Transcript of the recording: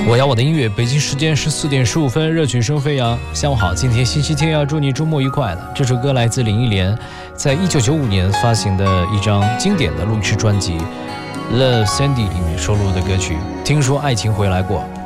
我要我的音乐，北京时间14:15，热曲声飞扬。下午好，今天星期天，要祝你周末愉快了。这首歌来自林忆莲在1995年发行的一张经典的录制专辑《Love Sandy》里面收录的歌曲《听说爱情回来过》。